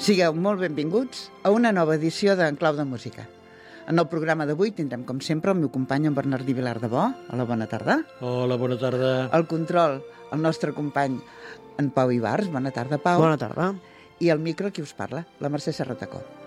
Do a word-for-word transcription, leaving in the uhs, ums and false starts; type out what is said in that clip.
Sigueu molt benvinguts a una nova edició d'En Clau de Música. En el programa d'avui tindrem, com sempre, el meu company, en Bernardí Vilar de Bo. Hola, bona tarda. Hola, bona tarda. El control, el nostre company, en Pau Ibars. Bona tarda, Pau. Bona tarda. I el micro, qui us parla? La Mercè Serratacó.